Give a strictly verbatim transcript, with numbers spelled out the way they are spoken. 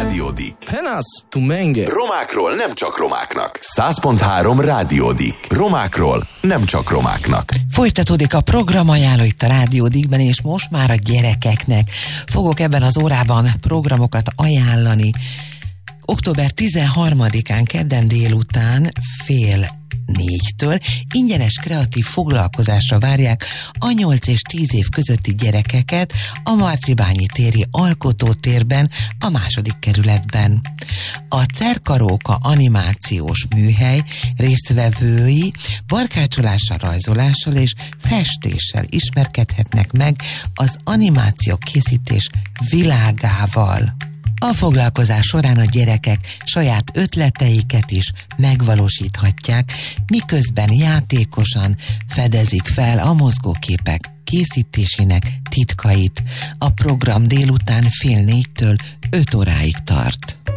Rádiódik. Penas, tu menge. Romákról nem csak romáknak. száz pont három Rádiódik. Romákról nem csak romáknak. Folytatódik a programajánló itt a Rádiódikben, és most már a gyerekeknek fogok ebben az órában programokat ajánlani. október tizenharmadikán kedden délután fél négytől ingyenes kreatív foglalkozásra várják a nyolc és tíz év közötti gyerekeket a Marcibányi téri alkotótérben, a második kerületben. A Cerkaróka animációs műhely résztvevői barkácsolással, rajzolással és festéssel ismerkedhetnek meg az animáció készítés világával. A foglalkozás során a gyerekek saját ötleteiket is megvalósíthatják, miközben játékosan fedezik fel a mozgóképek készítésének titkait. A program délután fél négytől öt óráig tart.